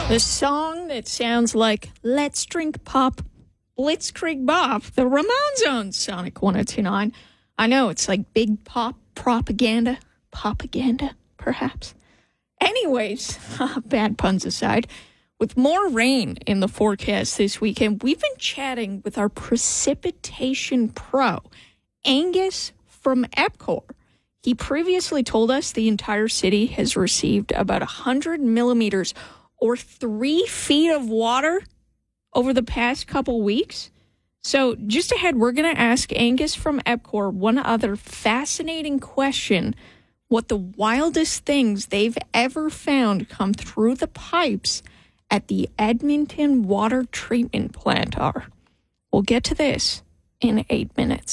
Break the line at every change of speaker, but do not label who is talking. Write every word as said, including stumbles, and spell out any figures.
The song that sounds like Let's Drink Pop, Blitzkrieg Bop, the Ramones on Sonic one oh two point nine. I know, it's like big pop propaganda. Propaganda, perhaps. Anyways, bad puns aside, with more rain in the forecast this weekend, we've been chatting with our precipitation pro, Angus from EPCOR. He previously told us the entire city has received about one hundred millimeters or three feet of water over the past couple weeks. So just ahead, we're going to ask Angus from EPCOR one other fascinating question: what the wildest things they've ever found come through the pipes at the Edmonton Water Treatment Plant are. We'll get to this in eight minutes.